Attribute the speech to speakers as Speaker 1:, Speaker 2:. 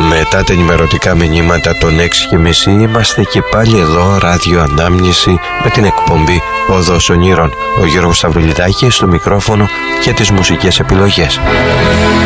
Speaker 1: Μετά τα ενημερωτικά μηνύματα των 6.30 είμαστε και πάλι εδώ, ράδιο Ανάμνηση, με την εκπομπή Οδός Ονείρων. Ο Γιώργος Σταυρουλιδάκης στο μικρόφωνο και τις μουσικές επιλογές.